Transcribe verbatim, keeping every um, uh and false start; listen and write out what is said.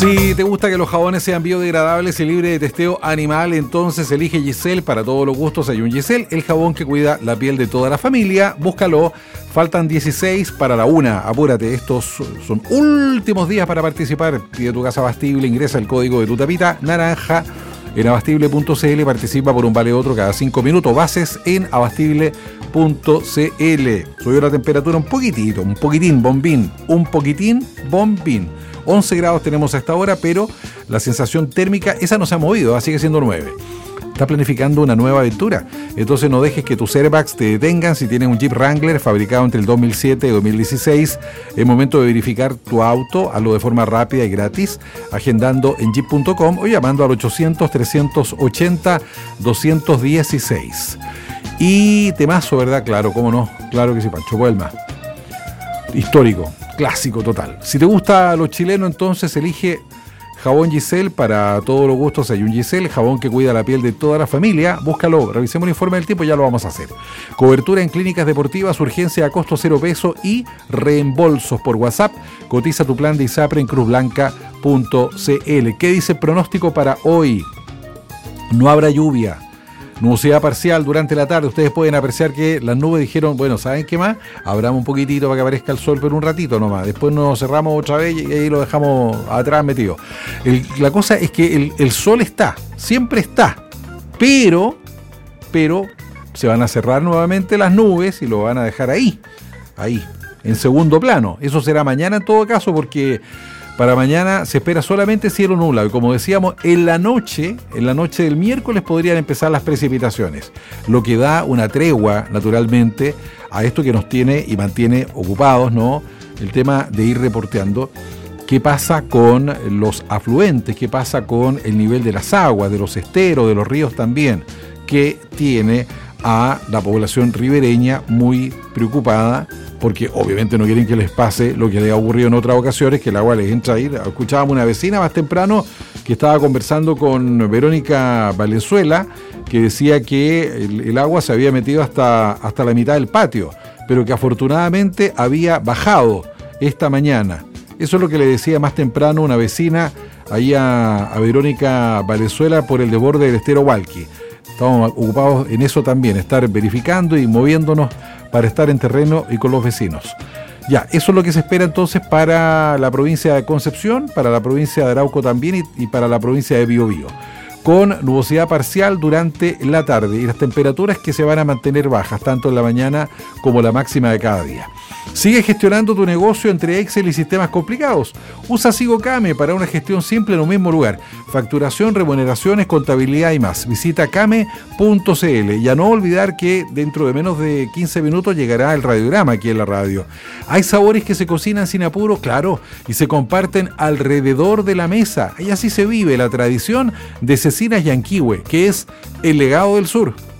Si te gusta que los jabones sean biodegradables y libres de testeo animal, entonces elige Giselle. Para todos los gustos hay un Giselle, el jabón que cuida la piel de toda la familia. Búscalo. Faltan dieciséis para la una. Apúrate, estos son últimos días para participar. Pide tu gas Abastible, ingresa el código de tu tapita naranja en abastible punto c l. Participa por un vale otro cada cinco minutos. Bases en abastible punto c l. Subió la temperatura un poquitito, un poquitín, bombín. Un poquitín, bombín. once grados tenemos a esta hora, pero la sensación térmica, esa no se ha movido, sigue siendo nueve. Estás planificando una nueva aventura, entonces no dejes que tus airbags te detengan. Si tienes un Jeep Wrangler fabricado entre el dos mil siete y dos mil dieciséis, es momento de verificar tu auto, hazlo de forma rápida y gratis, agendando en jeep punto com o llamando al ochocientos, trescientos ochenta, doscientos dieciséis. Y temazo, ¿verdad? Claro, cómo no, claro que sí, Pancho Puelma. Histórico, clásico total. Si te gusta lo chileno, entonces elige jabón Giselle. Para todos los gustos hay un Giselle, jabón que cuida la piel de toda la familia. Búscalo, revisemos el informe del tiempo, ya lo vamos a hacer. Cobertura en clínicas deportivas, urgencia a costo cero peso y reembolsos por WhatsApp. Cotiza tu plan de ISAPRE en cruz blanca punto c l. ¿Qué dice el pronóstico para hoy? No habrá lluvia. Nubosidad parcial durante la tarde. Ustedes pueden apreciar que las nubes dijeron, bueno, ¿saben qué más? Abramos un poquitito para que aparezca el sol, pero un ratito nomás. Después nos cerramos otra vez y ahí lo dejamos atrás metido. El, la cosa es que el, el sol está, siempre está, pero, pero se van a cerrar nuevamente las nubes y lo van a dejar ahí, ahí, en segundo plano. Eso será mañana en todo caso, porque para mañana se espera solamente cielo nublado. Y como decíamos, en la noche, en la noche del miércoles podrían empezar las precipitaciones, lo que da una tregua, naturalmente, a esto que nos tiene y mantiene ocupados, ¿no? El tema de ir reporteando qué pasa con los afluentes, qué pasa con el nivel de las aguas, de los esteros, de los ríos también, que tiene a la población ribereña muy preocupada, porque obviamente no quieren que les pase lo que les ha ocurrido en otras ocasiones, que el agua les entra ahí. Escuchábamos una vecina más temprano que estaba conversando con Verónica Valenzuela, que decía que el, el agua se había metido hasta, hasta la mitad del patio, pero que afortunadamente había bajado esta mañana. Eso es lo que le decía más temprano una vecina ahí a, a Verónica Valenzuela por el desborde del estero Hualqui. Estamos ocupados en eso también, estar verificando y moviéndonos para estar en terreno y con los vecinos. Ya, eso es lo que se espera entonces para la provincia de Concepción, para la provincia de Arauco también y, y para la provincia de Biobío, con nubosidad parcial durante la tarde y las temperaturas que se van a mantener bajas, tanto en la mañana como la máxima de cada día. Sigue gestionando tu negocio entre Excel y sistemas complicados. Usa SigoCame para una gestión simple en un mismo lugar. Facturación, remuneraciones, contabilidad y más. Visita came punto c l. Y a no olvidar que dentro de menos de quince minutos llegará el radiograma aquí en la radio. Hay sabores que se cocinan sin apuro, claro, y se comparten alrededor de la mesa. Y así se vive la tradición de Cecinas Yanquihue, que es el legado del sur.